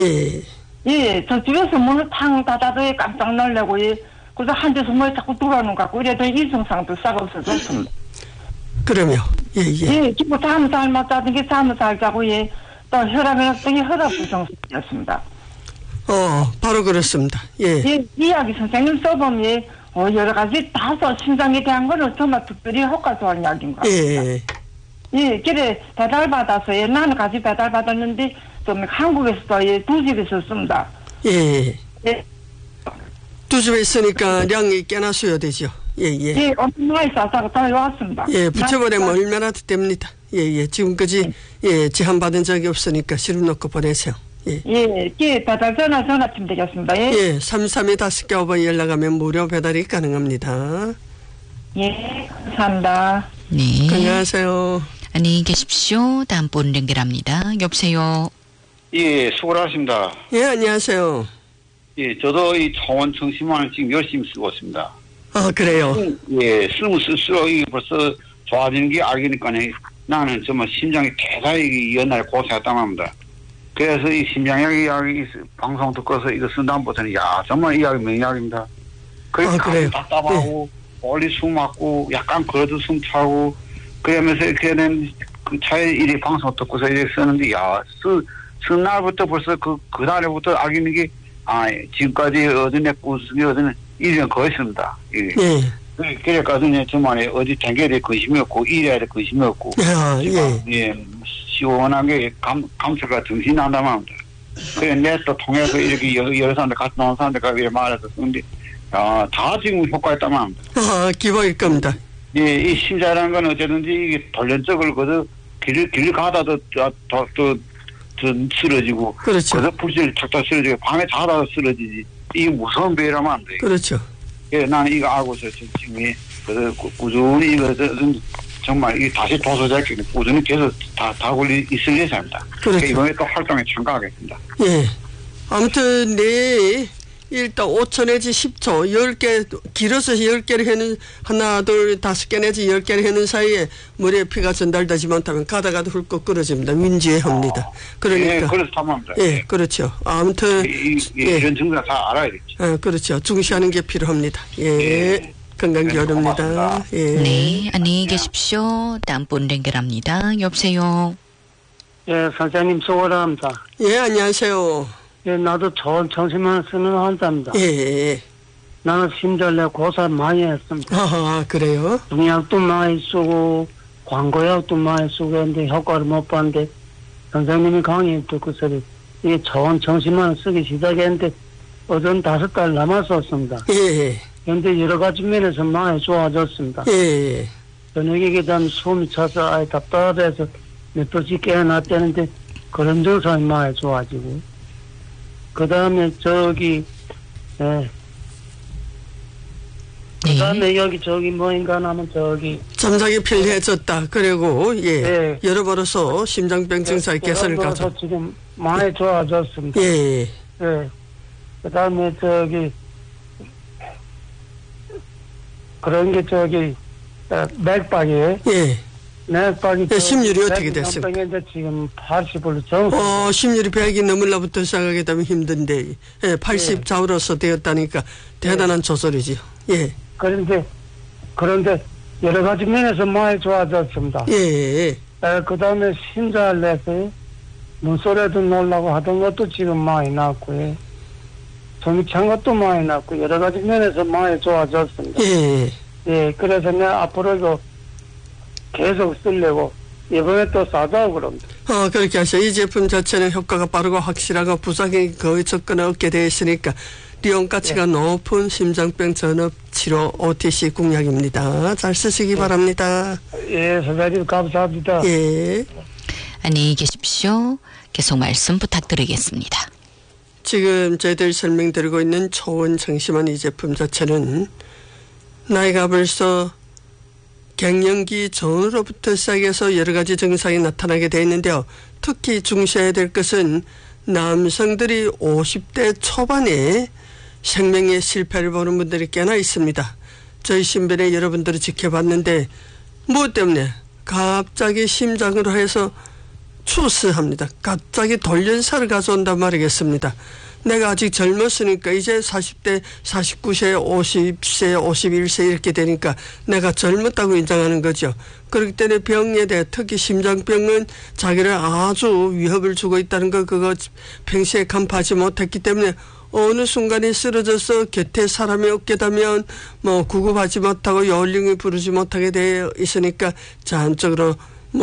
예. 예, 저 집에서 문을 탕 닫아도 깜짝 놀라고, 예. 그래서 한 데서 뭐 자꾸 들어오는 것 같고, 이래도 이승상도 싹 없어졌습니다. 그러면, 예. 예, 기부 잠을 잘 못 자든지 잠을 잘 자고, 예. 또 혈압이 혈압부정이었습니다. 바로 그렇습니다. 예. 예, 이야기 선생님 써보면, 예, 여러 가지 다소 심장에 대한 거는 정말 특별히 효과적인 이야기인 것 같습니다. 예. 예, 그래, 배달받아서, 예, 나는 같이 배달받았는데, 좀 한국에서도, 예, 2집에 있었습니다. 예. 예. 2집에 있으니까 량이 꽤나 수요되죠. 예. 예, 엄청 많이 싸서 다녀왔습니다. 예, 붙여보내면 얼마나 됩니다. 예. 지금까지, 예, 제한받은 적이 없으니까 실음 놓고 보내세요. 예. 예, 배달 전화팀 되겠습니다. 예, 3325번 연락하면 무료 배달이 가능합니다. 예, 감사합니다. 네. 안녕하세요. 안녕히 계십시오. 다음 분 연결합니다. 여보세요. 예, 수고하십니다. 예, 안녕하세요. 예, 저도 이 초원 청심환을 지금 열심히 쓰고 있습니다. 아, 그래요? 예, 쓰면 쓸수록 이게 벌써 좋아지는 게 알기니까 나는 정말 심장이 대단히 연날 고생했다고 합니다. 그래서 이 심장약 이야기 방송 듣고서 이거 쓴 다음부터는 야, 정말 이야기 명약입니다. 그래요? 답답하고, 멀리 숨 막고, 약간 걸어도 숨 차고, 그러면서 이렇게 된 그 차에 이리 방송 듣고서 이렇게 쓰는데, 야, 쓴 날부터 벌써 그 달에부터 알기는 게, 지금까지 어딘에 꾸준히 어딘에 일은 거였습니다. 예. 그래가지고 정말 어디 댕겨야 될 관심이 없고, 일해야 될 관심이 없고, 예, 시원하게 감사가 정신이 난다고 합니다. 그래, 내또 통해서 이렇게 여러 사람들 같이 나온 사람들과 이렇게 말해서 쓰는데, 다 지금 효과있다고 합니다. 기본일 겁니다. 예, 이 심장이라는 건 어쨌든지 이게 돌연적을 거저 길을 가다도 또 쓰러지고. 그렇죠. 거저 불실 착착 쓰러지고, 밤에 자다도 쓰러지지. 이게 무서운 배라면 안 돼요. 그렇죠. 예, 나는 이거 알고서 지금, 꾸준히 이거, 정말, 이 다시 도서자께 꾸준히 계속 다 걸리 있을 예정입니다. 그렇죠. 이번에 또 활동에 참가하겠습니다. 예. 아무튼, 일단 5초 내지 10초, 10개, 길어서 10개를 해는, 하나, 둘, 5개 내지 10개를 해는 사이에 머리에 피가 전달되지 못하면 가다가도 훌쩍 끊어집니다. 민지합니다. 그러니까. 예, 그래서 탐합니다. 예, 그렇죠. 아무튼. 이런 증상 다 알아야겠죠. 그렇죠. 중시하는 게 필요합니다. 예. 건강기원입니다. 예. 네, 안녕히 계십시오. 다음 분 연결합니다. 여보세요. 예, 선생님 수고합니다. 예, 안녕하세요. 예, 나도 좋은 정신만 쓰는 환자입니다. 예. 나는 심절래 고사 많이 했습니다. 그래요? 중약도 많이 쓰고 광고약도 많이 쓰고 했는데 효과를 못 봤는데 선생님이 강의 듣고서 이게 좋은 정신만 쓰기 시작했는데 어전 5달 남았었습니다. 예. 그런데 여러 가지 면에서 많이 좋아졌습니다. 예. 저녁에 계단 숨이 차서 아예 답답해서 몇 번씩 깨어났다는데 그런 증상이 많이 좋아지고 그 다음에 그다음에 여기 뭐인가 하면 잠자기 편리해졌다. 그리고 여러번로서 심장병 증상의 개선을 가져. 지금 많이 좋아졌습니다. 예. 그다음에 그런 게 맥박이에요. 예. 맥박이 심률이 어떻게 됐습니까? 지금 80으로 정. 심률이 100이 넘으려부터 시작하게 되면 힘든데 80 좌우로서 되었다니까 대단한 조절이지요. 예. 그런데 여러 가지 면에서 많이 좋아졌습니다. 예. 그다음에 신자를 내서 문소리도 놀라고 하던 것도 지금 많이 났고요. 숨이 찬 것도 많이 났고 여러 가지 면에서 많이 좋아졌습니다. 예. 그래서 내가 앞으로도 계속 쓰려고 이번에 또 사자고 그럽니다. 그렇게 하셔. 이 제품 자체는 효과가 빠르고 확실하고 부작용이 거의 접근 없게 되어 있으니까 리온 가치가 높은 심장병 전업 치료 OTC 공약입니다. 잘 쓰시기 바랍니다. 예, 선생님 감사합니다. 예. 안녕히 계십시오. 계속 말씀 부탁드리겠습니다. 지금 저희들 설명드리고 있는 초원 정심환 이 제품 자체는 나이가 벌써 갱년기 전으로부터 시작해서 여러 가지 증상이 나타나게 되어 있는데요. 특히 중시해야 될 것은 남성들이 50대 초반에 생명의 실패를 보는 분들이 꽤나 있습니다. 저희 신변에 여러분들이 지켜봤는데 무엇 때문에 갑자기 심장으로 해서 추스합니다. 갑자기 돌연사를 가져온단 말이겠습니다. 내가 아직 젊었으니까 이제 40대, 49세, 50세, 51세 이렇게 되니까 내가 젊었다고 인정하는 거죠. 그렇기 때문에 병에 대해 특히 심장병은 자기를 아주 위협을 주고 있다는 거 그거 평시에 간파하지 못했기 때문에 어느 순간에 쓰러져서 곁에 사람이 없게 되면 뭐 구급하지 못하고 요울링을 부르지 못하게 되어 있으니까 자연적으로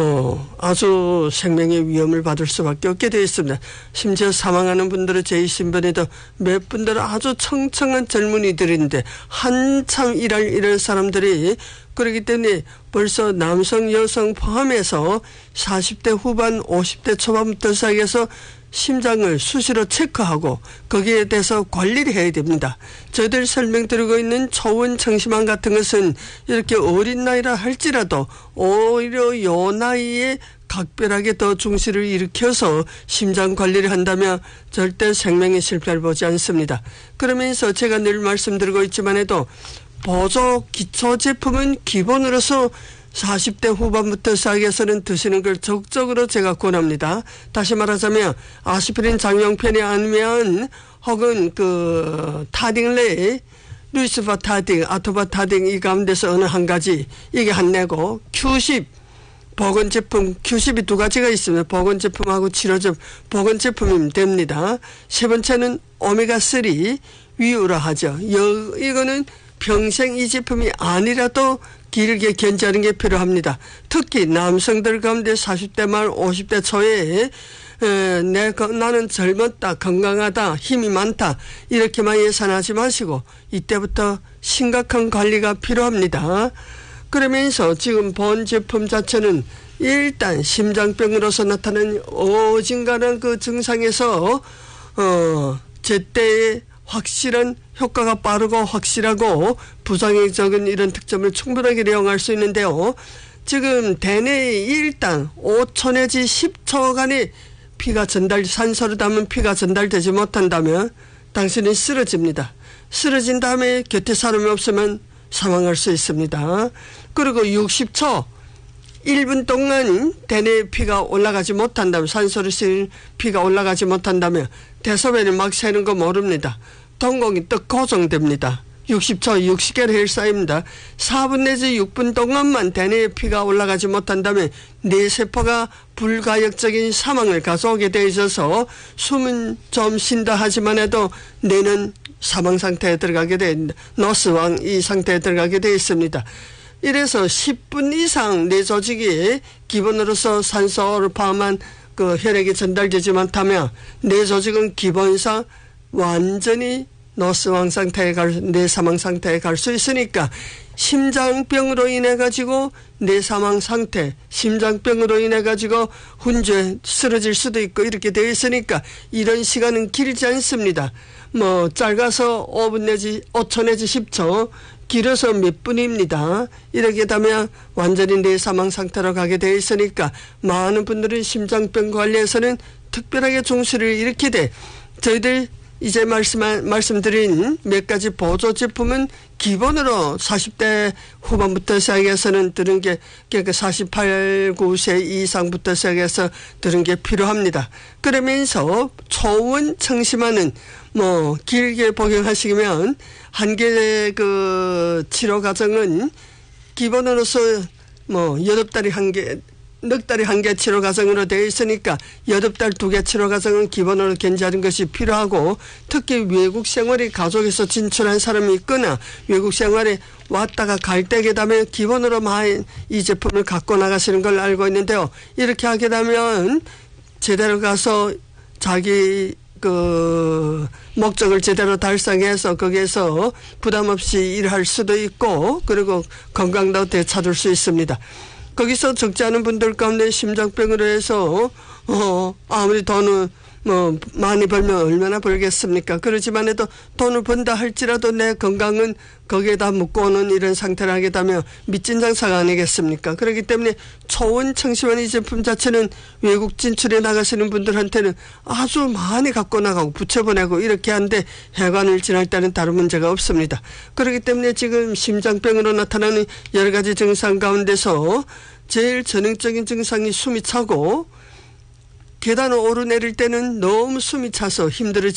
아주 생명의 위험을 받을 수밖에 없게 되어 있습니다. 심지어 사망하는 분들은 제 신변에도 몇 분들은 아주 청청한 젊은이들인데 한참 일할 이런 사람들이 그렇기 때문에 벌써 남성, 여성 포함해서 40대 후반, 50대 초반부터 시작해서 심장을 수시로 체크하고 거기에 대해서 관리를 해야 됩니다. 저희들 설명드리고 있는 초원 청심환 같은 것은 이렇게 어린 나이라 할지라도 오히려 요 나이에 각별하게 더 중시를 일으켜서 심장 관리를 한다면 절대 생명의 실패를 보지 않습니다. 그러면서 제가 늘 말씀드리고 있지만 해도 보조 기초 제품은 기본으로서 40대 후반부터 시작해서는 드시는 걸 적극적으로 제가 권합니다. 다시 말하자면 아스피린 장용편이 아니면 혹은 타딩레이, 루이스바타딩, 아토바타딩 이 가운데서 어느 한 가지 이게 한 내고 Q10 보건 제품 Q10이 두 가지가 있습니다. 보건 제품하고 치료제품 보건 제품이면 됩니다. 세 번째는 오메가3 위우라하죠. 이거는 평생 이 제품이 아니라도 길게 견제하는 게 필요합니다. 특히 남성들 가운데 40대 말 50대 초에 나는 젊었다, 건강하다, 힘이 많다 이렇게만 예산하지 마시고 이때부터 심각한 관리가 필요합니다. 그러면서 지금 본 제품 자체는 일단 심장병으로서 나타나는 어딘가는 그 증상에서 제때에 확실한 효과가 빠르고 확실하고 부작용적인 이런 특점을 충분하게 이용할 수 있는데요. 지금 대뇌에 일단 5초 내지 10초간의 피가 산소를 담은 피가 전달되지 못한다면 당신이 쓰러집니다. 쓰러진 다음에 곁에 사람이 없으면 사망할 수 있습니다. 그리고 60초 1분 동안 대뇌에 피가 올라가지 못한다면 산소를 쓸 피가 올라가지 못한다면 대소변을 막 새는 거 모릅니다. 동공이 또 고정됩니다. 60초 60개를 헬 쌓입니다. 4분 내지 6분 동안만 대뇌에 피가 올라가지 못한다면 뇌세포가 불가역적인 사망을 가져오게 되어 있어서 숨은 좀 쉰다 하지만 해도 뇌는 사망 상태에 들어가게 됩니다. 노스왕 이 상태에 들어가게 되어 있습니다. 이래서 10분 이상 뇌 조직이 기본으로서 산소를 포함한 그 혈액이 전달되지 못하면 뇌 조직은 기본상 완전히 노스왕 상태에 뇌 사망 상태에 갈 수 있으니까 심장병으로 인해 가지고 뇌 사망 상태, 심장병으로 인해 가지고 훈제 쓰러질 수도 있고 이렇게 되어 있으니까 이런 시간은 길지 않습니다. 짧아서 5분 내지 5초 내지 10초, 길어서 몇 분입니다. 이렇게 되면 완전히 뇌 사망 상태로 가게 되어 있으니까 많은 분들은 심장병 관리에서는 특별하게 중시를 이렇게 돼. 저희들 이제 말씀드린 몇 가지 보조 제품은 기본으로 40대 후반부터 시작해서는 들은 게, 그러니까 48, 9세 이상부터 시작해서 들은 게 필요합니다. 그러면서 초원 청심환은 길게 복용하시면 한 개 그 치료 과정은 기본으로서 8달이 한 개, 넉 달이 한 개 치료 과정으로 되어 있으니까 8달 2개 치료 과정은 기본으로 견제하는 것이 필요하고 특히 외국 생활이 가족에서 진출한 사람이 있거나 외국 생활에 왔다가 갈 때게 되면 기본으로 이 제품을 갖고 나가시는 걸 알고 있는데요. 이렇게 하게 되면 제대로 가서 자기 목적을 제대로 달성해서 거기에서 부담 없이 일할 수도 있고 그리고 건강도 되찾을 수 있습니다. 거기서 적지 않은 분들 가운데 심장병으로 해서 아무리 돈을 많이 벌면 얼마나 벌겠습니까? 그렇지만 해도 돈을 번다 할지라도 내 건강은 거기에다 묶어오는 이런 상태를 하게 되면 밑진 장사가 아니겠습니까? 그렇기 때문에 초원 청심환 이 제품 자체는 외국 진출에 나가시는 분들한테는 아주 많이 갖고 나가고 붙여보내고 이렇게 하는데 해관을 지날 때는 다른 문제가 없습니다. 그렇기 때문에 지금 심장병으로 나타나는 여러 가지 증상 가운데서 제일 전형적인 증상이 숨이 차고 계단을 오르내릴 때는 너무 숨이 차서 힘들어